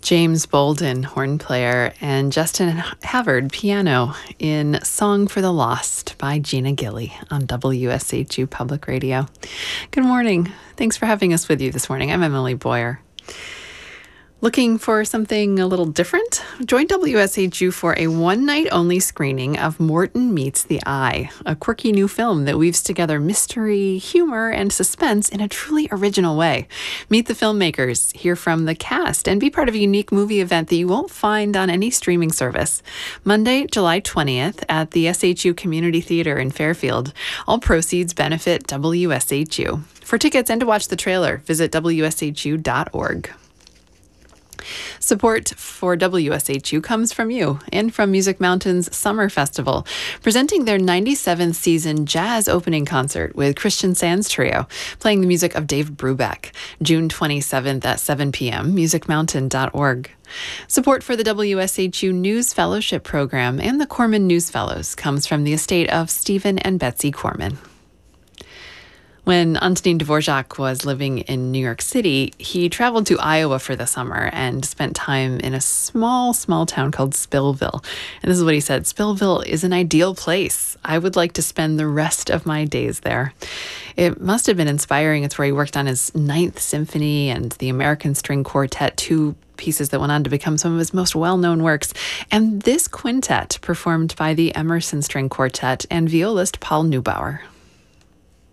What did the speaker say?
James Bolden, horn player, and Justin Havard, piano, in Song for the Lost by Gina Gilly on WSHU Public Radio. Good morning. Thanks for having us with you this morning. I'm Emily Boyer. Looking for something a little different? Join WSHU for a one-night-only screening of Morton Meets the Eye, a quirky new film that weaves together mystery, humor, and suspense in a truly original way. Meet the filmmakers, hear from the cast, and be part of a unique movie event that you won't find on any streaming service. Monday, July 20th at the SHU Community Theater in Fairfield. All proceeds benefit WSHU. For tickets and to watch the trailer, visit WSHU.org. Support for WSHU comes from you and from Music Mountain's Summer Festival, presenting their 97th season jazz opening concert with Christian Sands Trio, playing the music of Dave Brubeck, June 27th at 7 p.m., musicmountain.org. Support for the WSHU News Fellowship Program and the Corman News Fellows comes from the estate of Stephen and Betsy Corman. When Antonin Dvorak was living in New York City, he traveled to Iowa for the summer and spent time in a small town called Spillville. And this is what he said: "Spillville is an ideal place. I would like to spend the rest of my days there." It must have been inspiring. It's where he worked on his Ninth Symphony and the American String Quartet, two pieces that went on to become some of his most well-known works. And this quintet, performed by the Emerson String Quartet and violist Paul Neubauer.